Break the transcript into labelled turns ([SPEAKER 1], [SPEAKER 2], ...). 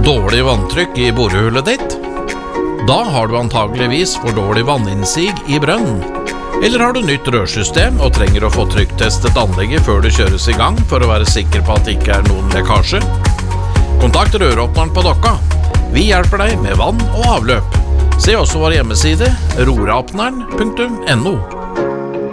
[SPEAKER 1] Dårlig vanntrykk i borehullet ditt? Da har du antageligvis for dårlig vanninnsig i brønnen. Eller har du nytt rørsystem og trenger å få trykktestet anlegget før det kjøres i gang for å være sikker på at det ikke er noen lekkasje? Kontakt røråpneren på Dokka. Vi hjelper deg med vann og avløp. Se også vår hjemmeside rorapneren.no.